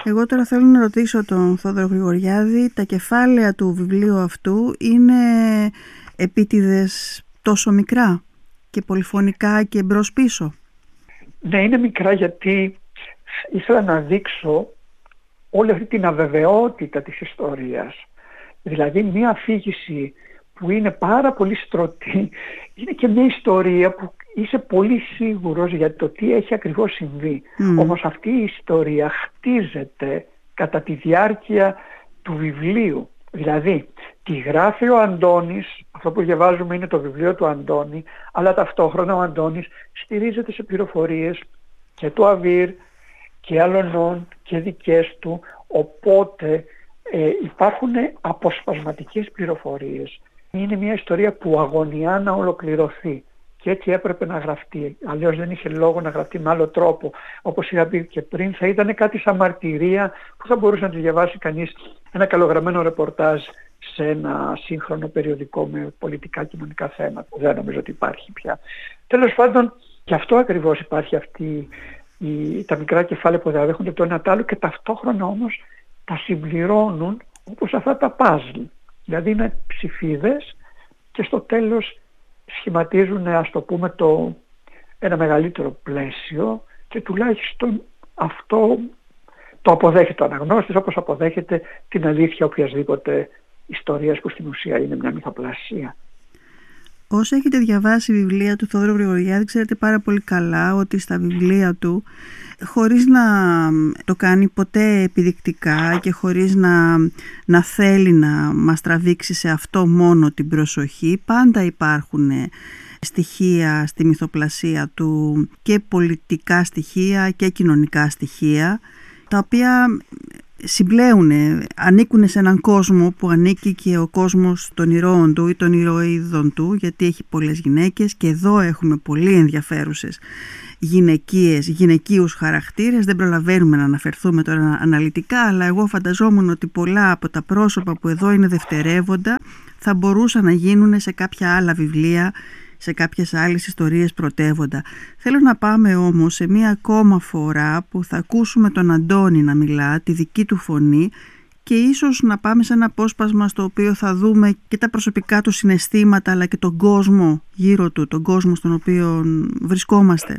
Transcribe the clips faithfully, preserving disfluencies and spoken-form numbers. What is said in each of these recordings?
Εγώ τώρα θέλω να ρωτήσω τον Θόδωρο Γρηγοριάδη, τα κεφάλαια του βιβλίου αυτού είναι επίτηδες τόσο μικρά και πολυφωνικά και μπρος πίσω? Ναι, είναι μικρά γιατί ήθελα να δείξω όλη αυτή την αβεβαιότητα της ιστορίας. Δηλαδή μια αφήγηση που είναι πάρα πολύ στρωτή, είναι και μια ιστορία που είσαι πολύ σίγουρος για το τι έχει ακριβώς συμβεί. Mm. Όμως αυτή η ιστορία χτίζεται κατά τη διάρκεια του βιβλίου. Δηλαδή, τη γράφει ο Αντώνης, αυτό που διαβάζουμε είναι το βιβλίο του Αντώνη, αλλά ταυτόχρονα ο Αντώνης στηρίζεται σε πληροφορίες και του Αβίρ και άλλων και δικές του, οπότε ε, υπάρχουν αποσπασματικές πληροφορίες. Είναι μια ιστορία που αγωνιά να ολοκληρωθεί και έτσι έπρεπε να γραφτεί. Αλλιώς δεν είχε λόγο να γραφτεί με άλλο τρόπο. Όπως είχα πει και πριν, θα ήταν κάτι σαν μαρτυρία που θα μπορούσε να τη διαβάσει κανείς, ένα καλογραμμένο ρεπορτάζ σε ένα σύγχρονο περιοδικό με πολιτικά κοινωνικά θέματα. Δεν νομίζω ότι υπάρχει πια. Τέλος πάντων, και αυτό ακριβώς υπάρχει αυτή, η, τα μικρά κεφάλαια που διαδέχονται το ένα τ' άλλο και ταυτόχρονα όμως τα συμπληρώνουν όπως αυτά τα παζλ. Δηλαδή είναι ψηφίδες και στο τέλος σχηματίζουν, ας το πούμε, το, ένα μεγαλύτερο πλαίσιο και τουλάχιστον αυτό το αποδέχεται ο αναγνώστης, όπως αποδέχεται την αλήθεια οποιασδήποτε ιστορίας που στην ουσία είναι μια μυθοπλασία. Όσοι έχετε διαβάσει βιβλία του Θόδωρου Γρηγοριάδη, ξέρετε πάρα πολύ καλά ότι στα βιβλία του, χωρίς να το κάνει ποτέ επιδεικτικά και χωρίς να, να θέλει να μας τραβήξει σε αυτό μόνο την προσοχή, πάντα υπάρχουν στοιχεία στη μυθοπλασία του και πολιτικά στοιχεία και κοινωνικά στοιχεία, τα οποία συμπλέουν, ανήκουν σε έναν κόσμο που ανήκει και ο κόσμος των ηρώων του ή των ηρωίδων του, γιατί έχει πολλές γυναίκες και εδώ έχουμε πολύ ενδιαφέρουσες γυναικείες, γυναικείους χαρακτήρες. Δεν προλαβαίνουμε να αναφερθούμε τώρα αναλυτικά, αλλά εγώ φανταζόμουν ότι πολλά από τα πρόσωπα που εδώ είναι δευτερεύοντα θα μπορούσαν να γίνουν σε κάποια άλλα βιβλία, σε κάποιες άλλες ιστορίες πρωτεύοντα. Θέλω να πάμε όμως σε μία ακόμα φορά που θα ακούσουμε τον Αντώνη να μιλά, τη δική του φωνή, και ίσως να πάμε σε ένα απόσπασμα στο οποίο θα δούμε και τα προσωπικά του συναισθήματα αλλά και τον κόσμο γύρω του, τον κόσμο στον οποίο βρισκόμαστε.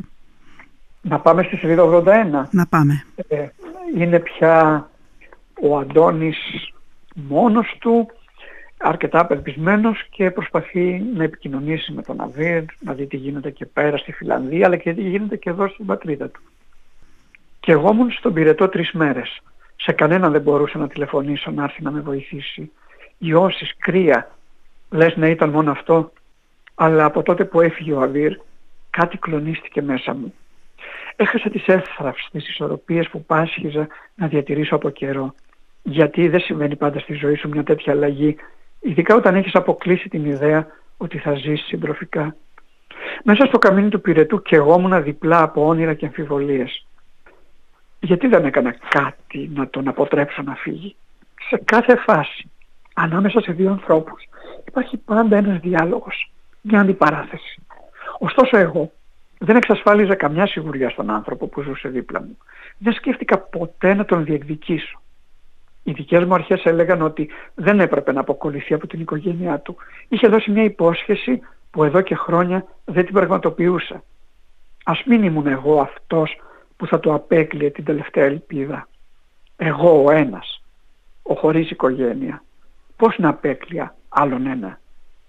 Να πάμε στη σελίδα ογδόντα ένα. Να πάμε. Ε, είναι πια ο Αντώνης μόνος του, αρκετά απελπισμένος και προσπαθεί να επικοινωνήσει με τον Αβίρ, να δει τι γίνεται και πέρα στη Φιλανδία, αλλά και τι γίνεται και εδώ στην πατρίδα του. Και εγώ ήμουν στον πυρετό τρεις μέρες. Σε κανέναν δεν μπορούσα να τηλεφωνήσω να έρθει να με βοηθήσει. Ιώσεις, κρύα, λες να ήταν μόνο αυτό, αλλά από τότε που έφυγε ο Αβίρ, κάτι κλονίστηκε μέσα μου. Έχασα τις εύθραυστες, τις ισορροπίες που πάσχιζα να διατηρήσω από καιρό. Γιατί δεν συμβαίνει πάντα στη ζωή σου μια τέτοια αλλαγή, ειδικά όταν έχεις αποκλείσει την ιδέα ότι θα ζήσεις συντροφικά. Μέσα στο καμίνι του πυρετού καιγόμουν διπλά από όνειρα και αμφιβολίες. Γιατί δεν έκανα κάτι να τον αποτρέψω να φύγει? Σε κάθε φάση, ανάμεσα σε δύο ανθρώπους, υπάρχει πάντα ένας διάλογος, μια αντιπαράθεση. Ωστόσο εγώ δεν εξασφάλιζα καμιά σιγουριά στον άνθρωπο που ζούσε δίπλα μου. Δεν σκέφτηκα ποτέ να τον διεκδικήσω. Οι δικές μου αρχές έλεγαν ότι δεν έπρεπε να αποκολληθεί από την οικογένειά του. Είχε δώσει μια υπόσχεση που εδώ και χρόνια δεν την πραγματοποιούσα. Ας μην ήμουν εγώ αυτός που θα του απέκλειε την τελευταία ελπίδα. Εγώ ο ένας, ο χωρίς οικογένεια. Πώς να απέκλεια άλλον ένα?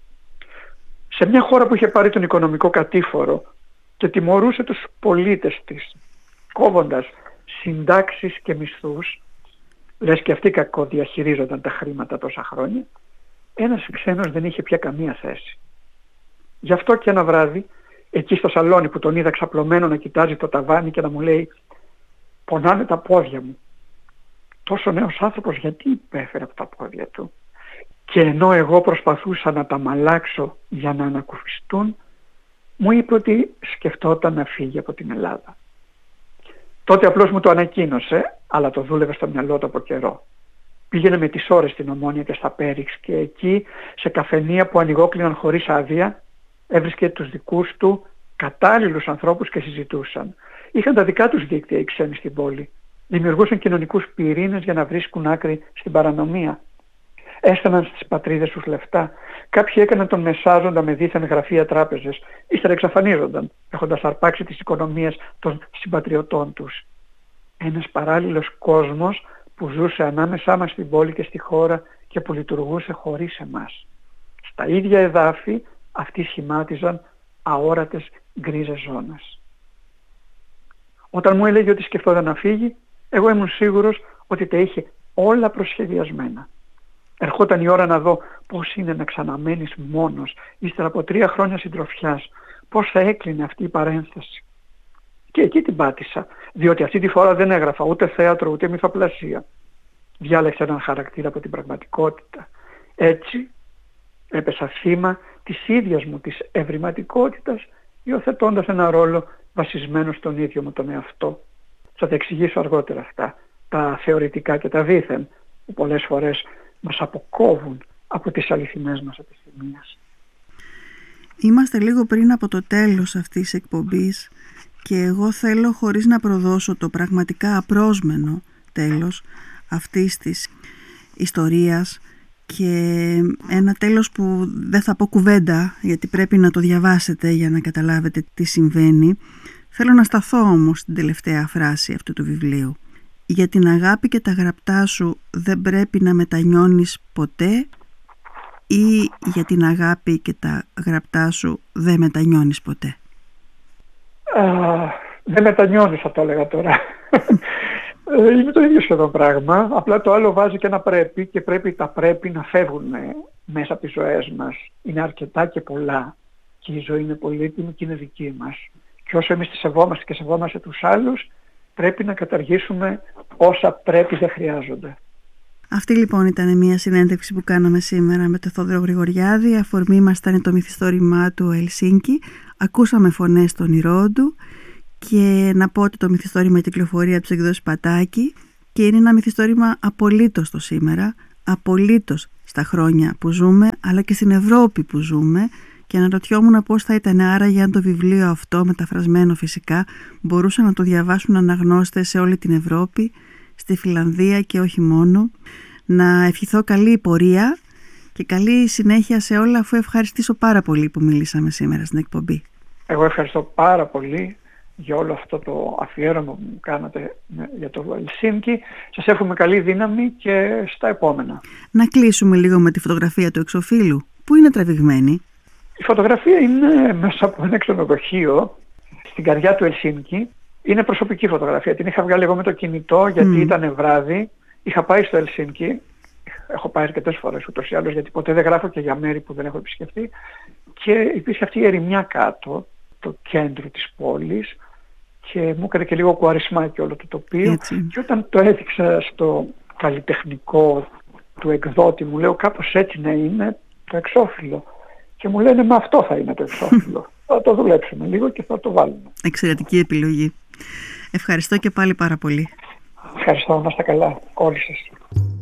Σε μια χώρα που είχε πάρει τον οικονομικό κατήφορο και τιμωρούσε τους πολίτες της, κόβοντας συντάξεις και μισθούς, λες και αυτοί κακοδιαχειρίζονταν τα χρήματα τόσα χρόνια, ένας ξένος δεν είχε πια καμία θέση. Γι' αυτό και ένα βράδυ, εκεί στο σαλόνι που τον είδα ξαπλωμένο να κοιτάζει το ταβάνι και να μου λέει «Πονάνε τα πόδια μου». Τόσο νέος άνθρωπος γιατί υπέφερε από τα πόδια του? Και ενώ εγώ προσπαθούσα να τα μαλάξω για να ανακουφιστούν, μου είπε ότι σκεφτόταν να φύγει από την Ελλάδα. Τότε απλώς μου το ανακοίνωσε, αλλά το δούλευε στο μυαλό του από καιρό. Πήγαινε με τις ώρες στην Ομόνια και στα Πέριξ και εκεί, σε καφενεία που ανοιγόκλειναν χωρίς άδεια, έβρισκε τους δικούς του κατάλληλους ανθρώπους και συζητούσαν. Είχαν τα δικά τους δίκτυα οι ξένοι στην πόλη. Δημιουργούσαν κοινωνικούς πυρήνες για να βρίσκουν άκρη στην παρανομία. Έστελναν στις πατρίδες τους λεφτά. Κάποιοι έκαναν τον μεσάζοντα με δίθεν γραφεία τράπεζες. Ύστερα εξαφανίζονταν, έχοντας αρπάξει τις οικονομίες των συμπατριωτών τους. Ένας παράλληλος κόσμος που ζούσε ανάμεσά μας στην πόλη και στη χώρα και που λειτουργούσε χωρίς εμάς. Στα ίδια εδάφη αυτοί σχημάτιζαν αόρατες γκρίζες ζώνες. Όταν μου έλεγε ότι σκεφτόταν να φύγει, εγώ ήμουν σίγουρος ότι τα είχε όλα προσχεδιασμένα. Ερχόταν η ώρα να δω πώς είναι να ξαναμένεις μόνος ύστερα από τρία χρόνια συντροφιάς, πώς θα έκλεινε αυτή η παρένθεση. Και εκεί την πάτησα, διότι αυτή τη φορά δεν έγραφα ούτε θέατρο ούτε μυθοπλασία. Διάλεξα έναν χαρακτήρα από την πραγματικότητα. Έτσι έπεσα θύμα της ίδιας μου της ευρηματικότητας, υιοθετώντας ένα ρόλο βασισμένο στον ίδιο μου τον εαυτό. Θα τα εξηγήσω αργότερα αυτά, τα θεωρητικά και τα δήθεν, που πολλές φορές μας αποκόβουν από τις αληθινές μας επιθυμίες. Είμαστε λίγο πριν από το τέλος αυτής της εκπομπής και εγώ θέλω, χωρίς να προδώσω το πραγματικά απρόσμενο τέλος αυτής της ιστορίας, και ένα τέλος που δεν θα πω κουβέντα γιατί πρέπει να το διαβάσετε για να καταλάβετε τι συμβαίνει, θέλω να σταθώ όμως στην τελευταία φράση αυτού του βιβλίου. Για την αγάπη και τα γραπτά σου δεν πρέπει να μετανιώνεις ποτέ, ή για την αγάπη και τα γραπτά σου δεν μετανιώνεις ποτέ? Uh, δεν μετανιώνεις, θα το έλεγα τώρα. Είναι το ίδιο σχεδόν πράγμα, απλά το άλλο βάζει και ένα πρέπει, και πρέπει τα πρέπει να φεύγουν μέσα από τις ζωές μας. Είναι αρκετά και πολλά και η ζωή είναι πολύτιμη και είναι δική μας. Και όσο εμείς τη σεβόμαστε και σεβόμαστε τους άλλους, πρέπει να καταργήσουμε όσα πρέπει δεν χρειάζονται. Αυτή λοιπόν ήταν μια συνέντευξη που κάναμε σήμερα με τον Θόδωρο Γρηγοριάδη. Αφορμή μας ήταν το μυθιστόρημά του Ελσίνκι. Ακούσαμε φωνές των ηρώων του. Και να πω ότι το μυθιστόρημα κυκλοφορεί από τις εκδόσεις Πατάκη και είναι ένα μυθιστόρημα απολύτως το σήμερα, απολύτως στα χρόνια που ζούμε, αλλά και στην Ευρώπη που ζούμε, και αναρωτιόμουν πώς θα ήταν άραγε αν το βιβλίο αυτό, μεταφρασμένο φυσικά, μπορούσαν να το διαβάσουν αναγνώστες σε όλη την Ευρώπη, στη Φιλανδία και όχι μόνο. Να ευχηθώ καλή πορεία και καλή συνέχεια σε όλα, αφού ευχαριστήσω πάρα πολύ που μίλησαμε σήμερα στην εκπομπή. Εγώ ευχαριστώ πάρα πολύ για όλο αυτό το αφιέρωμα που μου κάνατε για το Ελσίνκι. Σας εύχομαι καλή δύναμη και στα επόμενα. Να κλείσουμε λίγο με τη φωτογραφία του εξωφύλου. Πού είναι τραβηγμένη? Η φωτογραφία είναι μέσα από ένα ξενοδοχείο στην καρδιά του Ελσίνκι. Είναι προσωπική φωτογραφία. Την είχα βγάλει εγώ με το κινητό γιατί mm. ήταν βράδυ. Είχα πάει στο Ελσίνκι. Έχω πάει αρκετές φορές ούτως ή άλλως, γιατί ποτέ δεν γράφω και για μέρη που δεν έχω επισκεφτεί. Και υπήρχε αυτή η ερημιά κάτω, το κέντρο της πόλης. Και μου έκανε και λίγο κουαρισμάκι όλο το τοπίο. Έτσι. Και όταν το έδειξα στο καλλιτεχνικό του εκδότη, μου λέω κάπως έτσι να είναι το εξώφυλλο. Και μου λένε, μα αυτό θα είναι το εξώφυλλο. Θα το δουλέψουμε λίγο και θα το βάλουμε. Εξαιρετική επιλογή. Ευχαριστώ και πάλι πάρα πολύ. Ευχαριστώ, να είστε καλά όλοι σας.